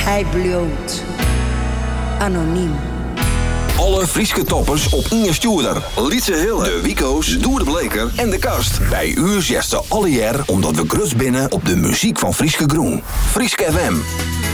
hij bloot. Anoniem. Alle Frieske toppers op Inge Stuurder, Lietse Hille, de Wico's, Doer de Bleker en de Kast. Bij u zegt ze alle jaar omdat we grus binnen op de muziek van Frieske Groen. Frieske FM.